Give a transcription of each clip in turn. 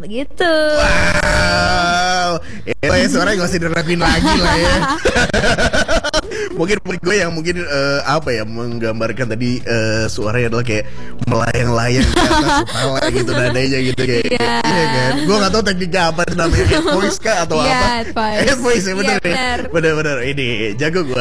begitu. Wow, ya suaranya gak usah dirapin lagi lah ya. Mungkin gue yang apa ya, menggambarkan tadi suaranya adalah kayak melayang-layang di atas kepala gitu, nadanya gitu kayak. Iya kan? Gue gak tahu tekniknya apa namanya, head voice kah atau apa? Head voice ya, bener ya. Bener ini jago gue.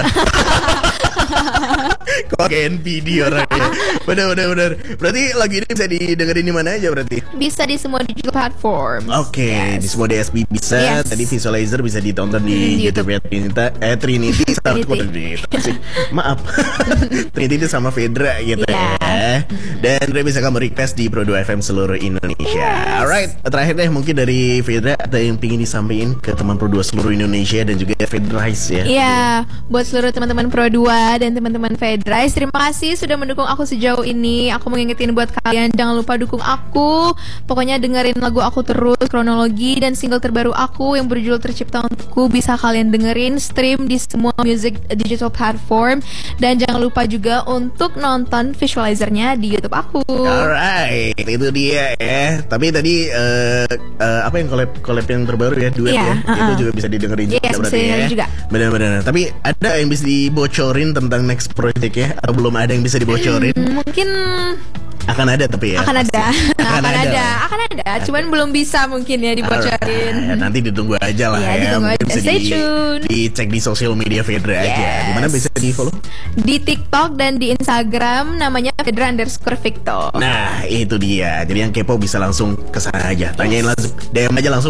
Kok kayak NPD orangnya. Bener. Berarti lagu ini bisa didengerin di mana aja berarti? Bisa di semua digital platform. Oke, di semua DSP bisa. Tadi Visualizer bisa ditonton di YouTube ya, Trinity sama maaf. Trinity sama Fedra gitu ya. Dan bisa kamu request di Pro 2 FM seluruh Indonesia. Alright, terakhir deh mungkin dari Fedra ada yang pingin disampaikan ke teman Pro 2 seluruh Indonesia dan juga Fedrice ya. Iya, buat seluruh teman-teman Pro 2 dan teman-teman Fedrice, terima kasih sudah mendukung aku sejauh ini. Aku mau ngingetin buat kalian, jangan lupa dukung aku. Pokoknya dengerin lagu aku terus, Kronologi dan single terbaru aku yang berjudul Tercipta Untukku bisa kalian dengerin, stream di semua music digital platform. Dan jangan lupa juga untuk nonton visualizernya di YouTube aku. Alright, itu dia ya. Tapi tadi apa yang collab yang terbaru ya, duet ya, itu juga bisa didengerin juga berarti ya. Juga. Benar-benar. Tapi ada yang bisa dibocorin tentang next project ya? Atau belum ada yang bisa dibocorin? Mungkin akan ada tapi ya. Akan ada. Cuman belum bisa mungkin ya dibocorin. Nanti ditunggu aja lah ya. Ditunggu aja. Stay tune. Dicek di sosial media Fedra aja. Dimana bisa di follow? Di TikTok dan di Instagram namanya Fedra_Victor. Nah itu dia. Jadi yang kepo bisa langsung kesana aja. Tanyain langsung, DM aja langsung.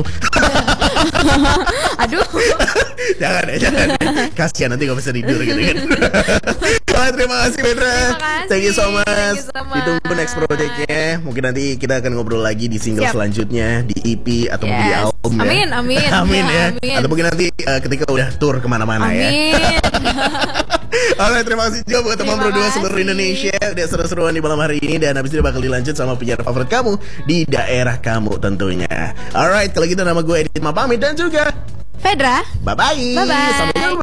Aduh. Jangan. Kasian nanti gak bisa tidur gitu kan. Terima kasih Fedra. Thank you so much. Ditunggu next projectnya. Mungkin nanti kita akan ngobrol lagi di single selanjutnya, di EP atau mungkin di album ya. Amin ya. Atau mungkin nanti ketika udah tour kemana-mana ya. Oke, terima kasih juga buat teman Pro 2 seluruh Indonesia. Udah seru-seruan di malam hari ini. Dan habis ini bakal dilanjut sama penyiar favorit kamu di daerah kamu tentunya. Alright, kalau gitu nama gue Edit pamit dan juga Fedra. Bye-bye. Bye-bye. Sampai jumpa.